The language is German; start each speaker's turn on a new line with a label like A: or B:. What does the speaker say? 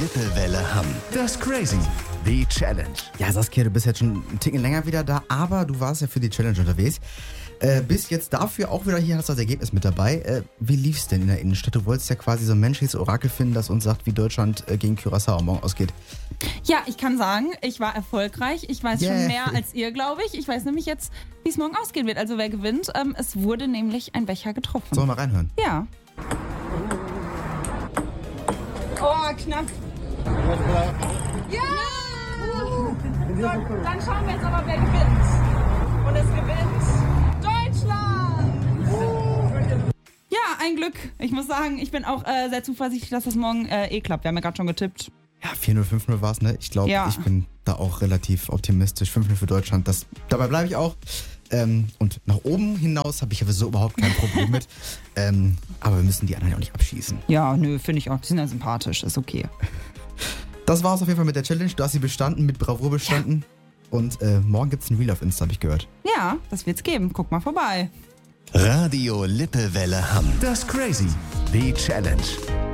A: Lippewelle Hamm. Das Crazy. Die Challenge.
B: Ja, Saskia, du bist jetzt schon einen Ticken länger wieder da, aber du warst ja für die Challenge unterwegs. Bist jetzt dafür auch wieder hier, hast das Ergebnis mit dabei. Wie lief's denn in der Innenstadt? Du wolltest ja quasi so ein menschliches Orakel finden, das uns sagt, wie Deutschland gegen Curaçao morgen ausgeht.
C: Ja, ich kann sagen, ich war erfolgreich. Ich weiß schon mehr als ihr, glaube ich. Ich weiß nämlich jetzt, wie es morgen ausgehen wird. Also wer gewinnt. Es wurde nämlich ein Becher getroffen.
B: Sollen wir mal reinhören?
C: Ja. Oh, knapp. Ja! So, dann schauen wir jetzt aber, wer gewinnt. Und es gewinnt Deutschland! Ja, ein Glück. Ich muss sagen, ich bin auch sehr zuversichtlich, dass das morgen klappt. Wir haben ja gerade schon getippt.
B: Ja, 4-0, 5-0 war es, ne? Ich glaube, ich bin da auch relativ optimistisch. 5-0 für Deutschland. Dabei bleibe ich auch. Und nach oben hinaus habe ich ja sowieso überhaupt kein Problem mit. Aber wir müssen die anderen ja auch nicht abschießen.
C: Ja, nö, finde ich auch. Die sind ja sympathisch. Ist okay.
B: Das war es auf jeden Fall mit der Challenge. Du hast sie bestanden, mit Bravour bestanden. Ja. Und morgen gibt es ein Reel auf Insta, habe ich gehört.
C: Ja, das wird's geben. Guck mal vorbei.
A: Radio Lippewelle Hamm. Das Crazy. Die Challenge.